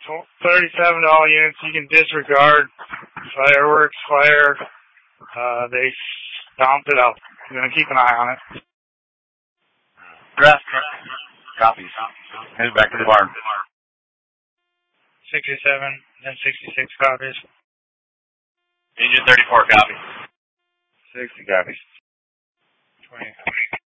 37 to all units. You can disregard fireworks, fire. They stomped it out. I'm going to keep an eye on it. Draft. Copies. Head back to the barn. 67 and 66 copies. Engine 34 copies. 60 copies. 20.